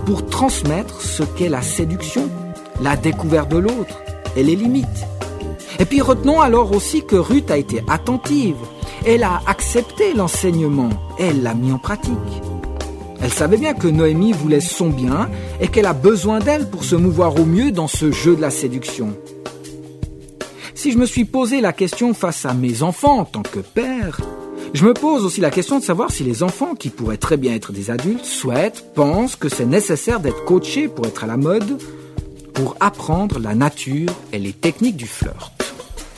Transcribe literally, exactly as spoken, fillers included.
pour transmettre ce qu'est la séduction, la découverte de l'autre et les limites. Et puis retenons alors aussi que Ruth a été attentive. Elle a accepté l'enseignement et elle l'a mis en pratique. Elle savait bien que Noémie voulait son bien et qu'elle a besoin d'elle pour se mouvoir au mieux dans ce jeu de la séduction. Si je me suis posé la question face à mes enfants en tant que père, je me pose aussi la question de savoir si les enfants, qui pourraient très bien être des adultes, souhaitent, pensent que c'est nécessaire d'être coachés pour être à la mode, pour apprendre la nature et les techniques du flirt.